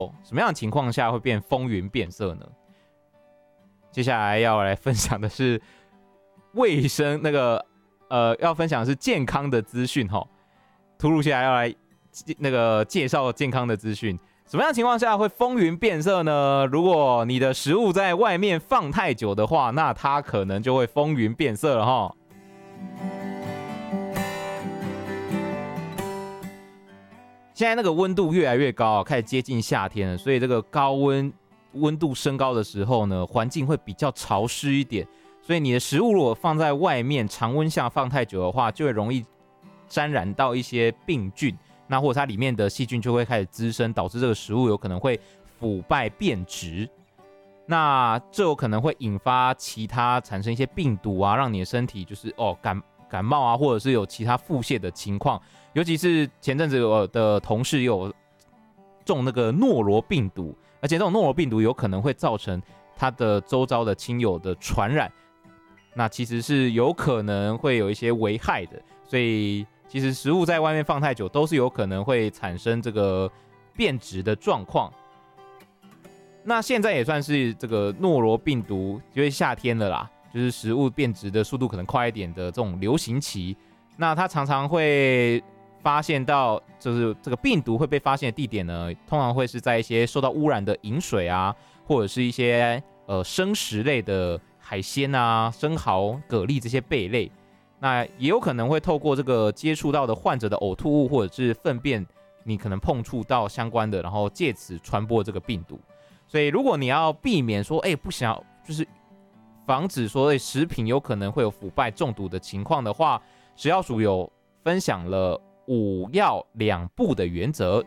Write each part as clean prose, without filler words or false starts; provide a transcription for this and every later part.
什么样的情况下会变风云变色呢？接下来要来分享的是卫生要分享的是健康的资讯哈。突如其来要来介绍健康的资讯，什么样的情况下会风云变色呢？如果你的食物在外面放太久的话，那它可能就会风云变色了哈。现在那个温度越来越高，开始接近夏天了，所以这个温度升高的时候呢，环境会比较潮湿一点，所以你的食物如果放在外面常温下放太久的话，就会容易沾染到一些病菌，那或者它里面的细菌就会开始滋生，导致这个食物有可能会腐败变质。那这有可能会引发其他产生一些病毒啊，让你的身体就是感冒啊，或者是有其他腹泻的情况。尤其是前阵子我的同事有中那个诺罗病毒，而且这种诺罗病毒有可能会造成他的周遭的亲友的传染，那其实是有可能会有一些危害的。所以其实食物在外面放太久都是有可能会产生这个变质的状况。那现在也算是这个诺罗病毒，因为夏天了啦，就是食物变质的速度可能快一点的这种流行期。那它常常会发现到，就是这个病毒会被发现的地点呢，通常会是在一些受到污染的饮水啊，或者是一些生食类的海鲜啊、生蚝、蛤蜊这些贝类。那也有可能会透过这个接触到的患者的呕吐物或者是粪便，你可能碰触到相关的，然后借此传播这个病毒。所以如果你要避免说，不想就是防止说食品有可能会有腐败中毒的情况的话，食药署有分享了5要2不的原则。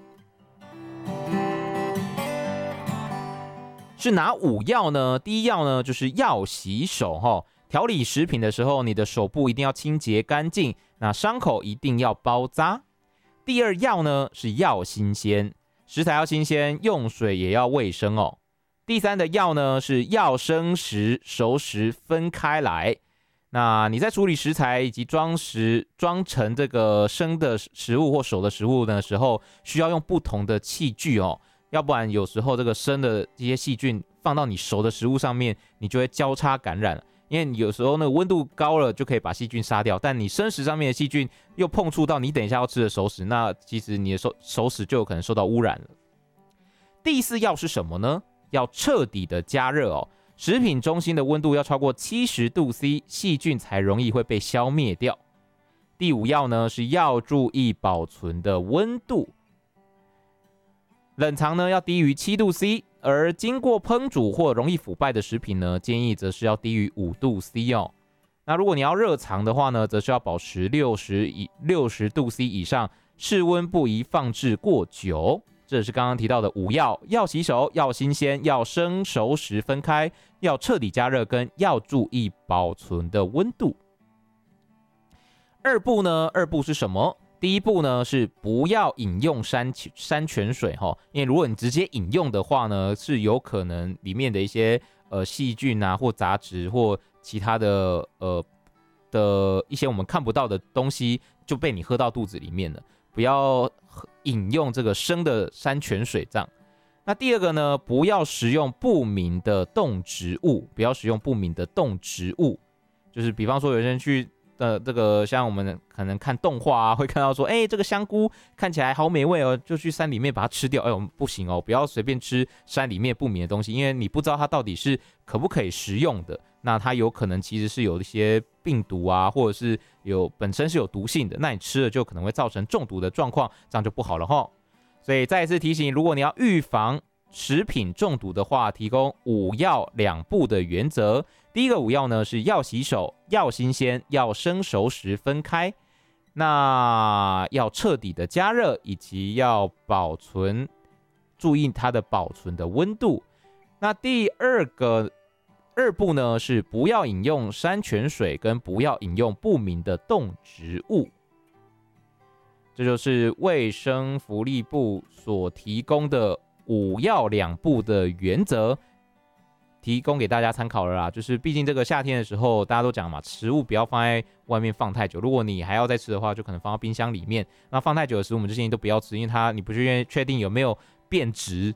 是哪5要呢？第一要呢，就是要洗手哈。调理食品的时候，你的手部一定要清洁干净，那伤口一定要包扎。第二要呢，是要新鲜，食材要新鲜，用水也要卫生哦。第三的要呢，是要生食、熟食分开来。那你在处理食材以及装成这个生的食物或熟的食物的时候，需要用不同的器具哦，要不然有时候这个生的这些细菌放到你熟的食物上面，你就会交叉感染了。因为你有时候那个温度高了就可以把细菌杀掉，但你生食上面的细菌又碰触到你等一下要吃的熟食，那其实你的熟食就有可能受到污染了。第四要是什么呢？要彻底的加热哦。食品中心的温度要超过70度 C， 细菌才容易会被消灭掉。第5要呢，是要注意保存的温度，冷藏呢要低于7度 C， 而经过烹煮或容易腐败的食品呢，建议则是要低于5度 C 哦。那如果你要热藏的话呢，则是要保持60度 C 以上，室温不宜放置过久。这是刚刚提到的5要：要洗手，要新鲜，要生熟食分开，要彻底加热，跟要注意保存的温度。2不呢？2不是什么？第一步呢是不要饮用山泉水哈，因为如果你直接饮用的话呢，是有可能里面的一些细菌啊或杂质或其他的一些我们看不到的东西就被你喝到肚子里面了。不要饮用这个生的山泉水这样。那第二个呢，不要食用不明的动植物，就是比方说有些人去这个像我们可能看动画啊，会看到说，这个香菇看起来好美味哦，就去山里面把它吃掉。我们不行哦，不要随便吃山里面不明的东西，因为你不知道它到底是可不可以食用的。那它有可能其实是有一些病毒啊，或者是本身是有毒性的，那你吃了就可能会造成中毒的状况，这样就不好了齁。所以再一次提醒，如果你要预防食品中毒的话，提供5要2不的原则。第一个5要呢，是要洗手，要新鲜，要生熟食分开，那要彻底的加热，以及要注意它的保存的温度。那第2不呢，是不要饮用山泉水，跟不要饮用不明的动植物。这就是卫生福利部所提供的5要2不的原则，提供给大家参考了啦。就是毕竟这个夏天的时候，大家都讲嘛，食物不要放在外面放太久。如果你还要再吃的话，就可能放到冰箱里面。那放太久的食物，我们这些都不要吃，因为你不确定有没有变质，